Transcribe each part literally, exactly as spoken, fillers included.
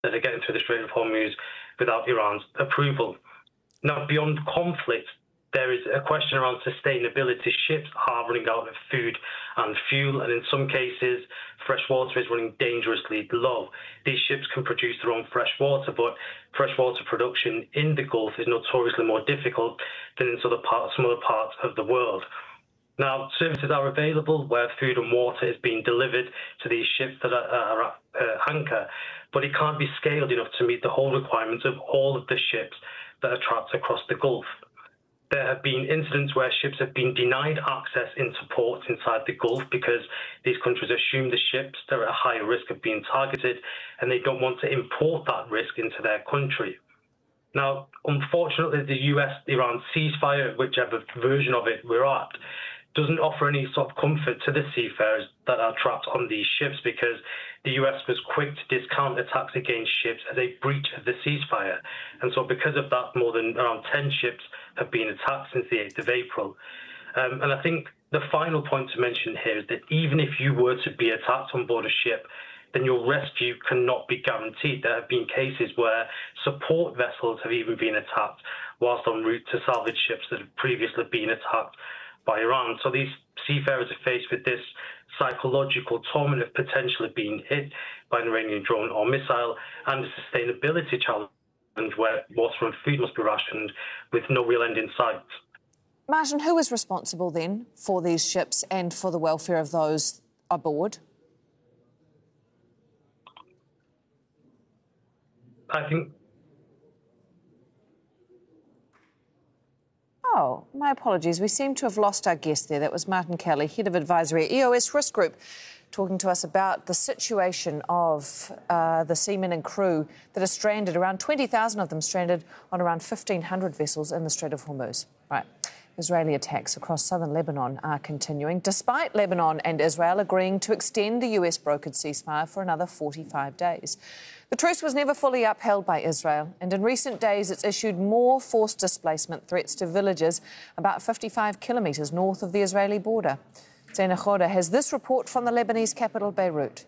that are getting through the Strait of Hormuz without Iran's approval. Now, beyond conflict, there is a question around sustainability. Ships are running out of food and fuel, and in some cases, fresh water is running dangerously low. These ships can produce their own fresh water, but freshwater production in the Gulf is notoriously more difficult than in some other parts, some other parts of the world. Now, services are available where food and water is being delivered to these ships that are, are at uh, anchor, but it can't be scaled enough to meet the whole requirements of all of the ships that are trapped across the Gulf. There have been incidents where ships have been denied access into ports inside the Gulf because these countries assume the ships are at a higher risk of being targeted and they don't want to import that risk into their country. Now, unfortunately, the U S-Iran ceasefire, whichever version of it we're at, doesn't offer any sort of comfort to the seafarers that are trapped on these ships because the U S was quick to discount attacks against ships as a breach of the ceasefire. And so because of that, more than around ten ships have been attacked since the eighth of April. Um, and I think the final point to mention here is that even if you were to be attacked on board a ship, then your rescue cannot be guaranteed. There have been cases where support vessels have even been attacked whilst en route to salvage ships that have previously been attacked by Iran. So these seafarers are faced with this psychological torment of potentially being hit by an Iranian drone or missile and a sustainability challenge where water and food must be rationed with no real end in sight. Martin, who is responsible then for these ships and for the welfare of those aboard? I think Oh, my apologies. We seem to have lost our guest there. That was Martin Kelly, Head of Advisory at E O S Risk Group, talking to us about the situation of uh, the seamen and crew that are stranded, around twenty thousand of them stranded on around fifteen hundred vessels in the Strait of Hormuz. Right. Israeli attacks across southern Lebanon are continuing, despite Lebanon and Israel agreeing to extend the U S-brokered ceasefire for another forty-five days. The truce was never fully upheld by Israel, and in recent days it's issued more forced displacement threats to villages about fifty-five kilometres north of the Israeli border. Zaina Khoda has this report from the Lebanese capital, Beirut.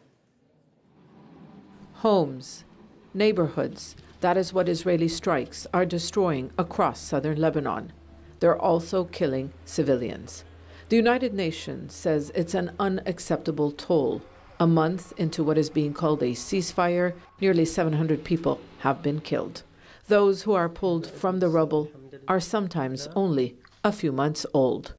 Homes, neighbourhoods, that is what Israeli strikes are destroying across southern Lebanon. They're also killing civilians. The United Nations says it's an unacceptable toll. A month into what is being called a ceasefire, nearly seven hundred people have been killed. Those who are pulled from the rubble are sometimes only a few months old.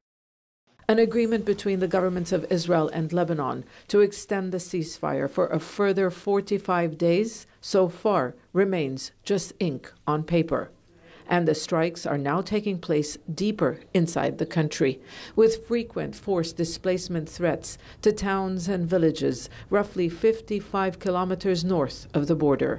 An agreement between the governments of Israel and Lebanon to extend the ceasefire for a further forty-five days so far remains just ink on paper. And the strikes are now taking place deeper inside the country, with frequent forced displacement threats to towns and villages roughly fifty-five kilometers north of the border.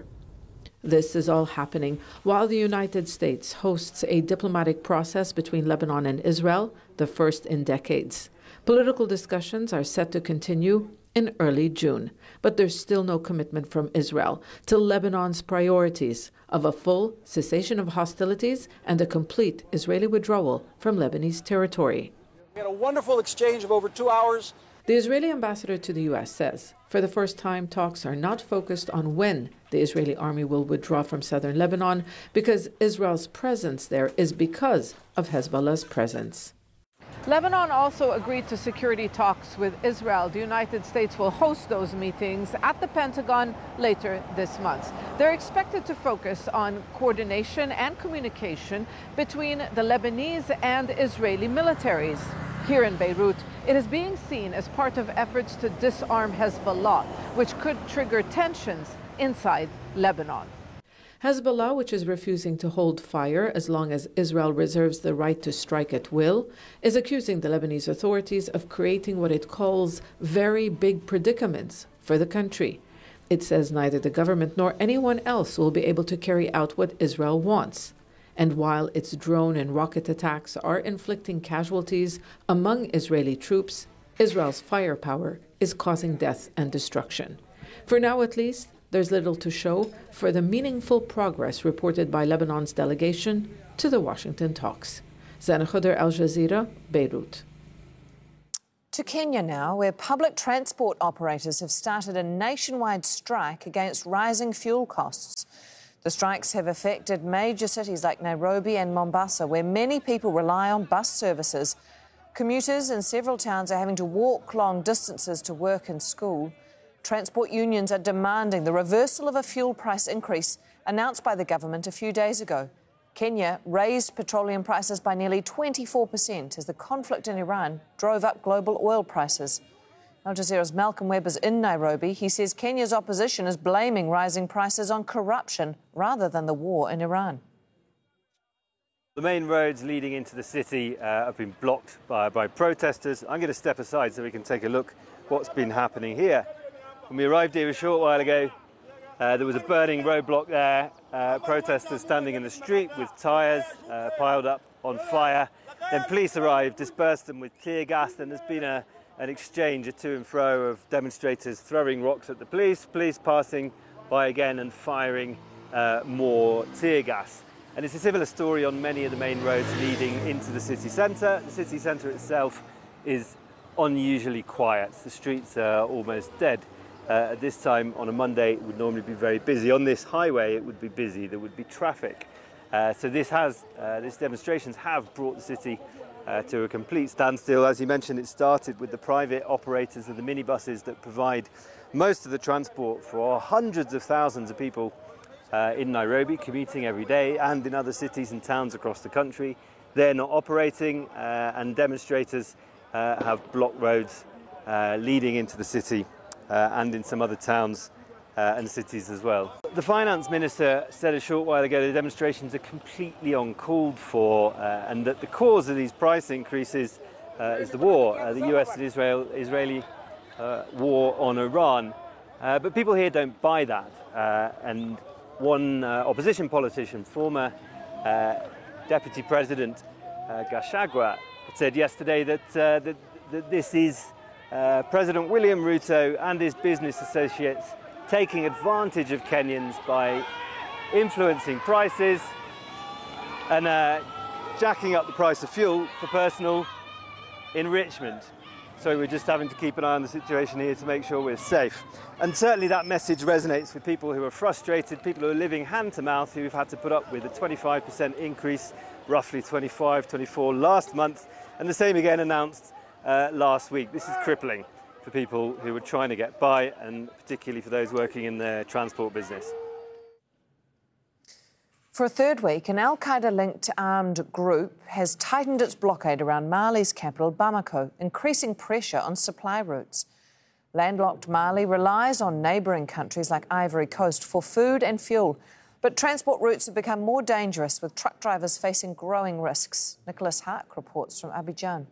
This is all happening while the United States hosts a diplomatic process between Lebanon and Israel, the first in decades. Political discussions are set to continue in early June, but there's still no commitment from Israel to Lebanon's priorities of a full cessation of hostilities and a complete Israeli withdrawal from Lebanese territory. We had a wonderful exchange of over two hours. The Israeli ambassador to the U S says, for the first time, talks are not focused on when the Israeli army will withdraw from southern Lebanon, because Israel's presence there is because of Hezbollah's presence. Lebanon also agreed to security talks with Israel. The United States will host those meetings at the Pentagon later this month. They're expected to focus on coordination and communication between the Lebanese and Israeli militaries. Here in Beirut, it is being seen as part of efforts to disarm Hezbollah, which could trigger tensions inside Lebanon. Hezbollah, which is refusing to hold fire as long as Israel reserves the right to strike at will, is accusing the Lebanese authorities of creating what it calls very big predicaments for the country. It says neither the government nor anyone else will be able to carry out what Israel wants. And while its drone and rocket attacks are inflicting casualties among Israeli troops, Israel's firepower is causing death and destruction. For now, at least, there's little to show for the meaningful progress reported by Lebanon's delegation to the Washington talks. Zaina Khoda, Al Jazeera, Beirut. To Kenya now, where public transport operators have started a nationwide strike against rising fuel costs. The strikes have affected major cities like Nairobi and Mombasa, where many people rely on bus services. Commuters in several towns are having to walk long distances to work and school. Transport unions are demanding the reversal of a fuel price increase announced by the government a few days ago. Kenya raised petroleum prices by nearly twenty-four percent as the conflict in Iran drove up global oil prices. Al Jazeera's Malcolm Webb is in Nairobi. He says Kenya's opposition is blaming rising prices on corruption rather than the war in Iran. The main roads leading into the city uh, have been blocked by, by protesters. I'm going to step aside so we can take a look what's been happening here. When we arrived here a short while ago, uh, there was a burning roadblock there, uh, protesters standing in the street with tyres uh, piled up on fire. Then police arrived, dispersed them with tear gas, and there's been a, an exchange, a to and fro of demonstrators throwing rocks at the police, police passing by again and firing uh, more tear gas. And it's a similar story on many of the main roads leading into the city centre. The city centre itself is unusually quiet. The streets are almost dead. Uh, at this time on a Monday, it would normally be very busy. On this highway, it would be busy. There would be traffic. Uh, so this has, uh, these demonstrations have brought the city uh, to a complete standstill. As you mentioned, it started with the private operators of the minibuses that provide most of the transport for hundreds of thousands of people uh, in Nairobi, commuting every day, and in other cities and towns across the country. They're not operating, uh, and demonstrators uh, have blocked roads uh, leading into the city. Uh, and in some other towns uh, and cities as well. The finance minister said a short while ago the demonstrations are completely uncalled for uh, and that the cause of these price increases uh, is the war, uh, the U S and Israel, Israeli uh, war on Iran. Uh, but people here don't buy that. Uh, and one uh, opposition politician, former uh, Deputy President uh, Gachagua, said yesterday that, uh, that, that this is Uh, President William Ruto and his business associates taking advantage of Kenyans by influencing prices and uh, jacking up the price of fuel for personal enrichment. So we're just having to keep an eye on the situation here to make sure we're safe. And certainly that message resonates with people who are frustrated, people who are living hand to mouth, who've had to put up with a twenty-five percent increase, roughly twenty-five, twenty-four last month, and the same again announced Uh, last week. This is crippling for people who are trying to get by, and particularly for those working in the transport business. For a third week, an Al-Qaeda-linked armed group has tightened its blockade around Mali's capital, Bamako, increasing pressure on supply routes. Landlocked Mali relies on neighbouring countries like Ivory Coast for food and fuel, but transport routes have become more dangerous, with truck drivers facing growing risks. Nicholas Haak reports from Abidjan.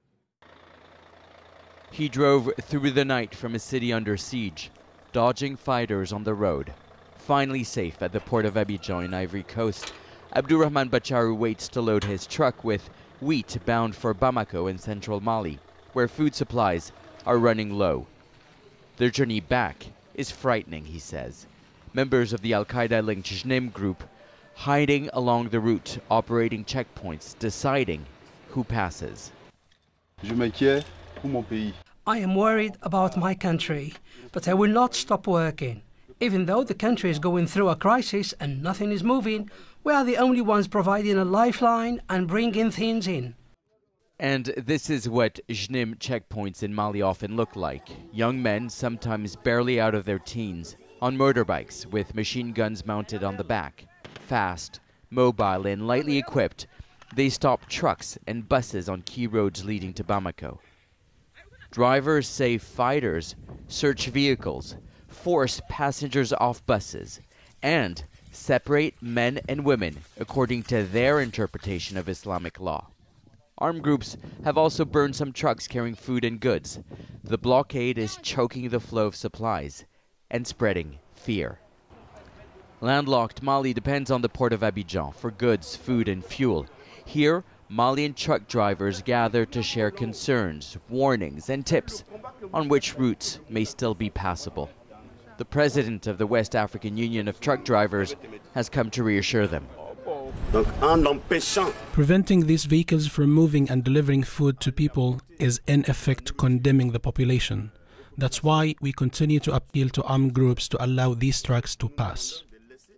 He drove through the night from a city under siege, dodging fighters on the road. Finally safe at the port of Abidjan in Ivory Coast, Abdurrahman Bacharu waits to load his truck with wheat bound for Bamako in central Mali, where food supplies are running low. Their journey back is frightening, he says. Members of the Al-Qaeda-linked Jnim group hiding along the route, operating checkpoints, deciding who passes. Je m'inquiète pour mon pays. I am worried about my country, but I will not stop working. Even though the country is going through a crisis and nothing is moving, we are the only ones providing a lifeline and bringing things in. And this is what Jnim checkpoints in Mali often look like. Young men, sometimes barely out of their teens, on motorbikes with machine guns mounted on the back. Fast, mobile, and lightly equipped, they stop trucks and buses on key roads leading to Bamako. Drivers say fighters search vehicles, force passengers off buses, and separate men and women according to their interpretation of Islamic law. Armed groups have also burned some trucks carrying food and goods. The blockade is choking the flow of supplies and spreading fear. Landlocked Mali depends on the port of Abidjan for goods, food, and fuel. Here, Malian truck drivers gather to share concerns, warnings, and tips on which routes may still be passable. The president of the West African Union of Truck Drivers has come to reassure them. Donc, en empêchant Preventing these vehicles from moving and delivering food to people is in effect condemning the population. That's why we continue to appeal to armed groups to allow these trucks to pass.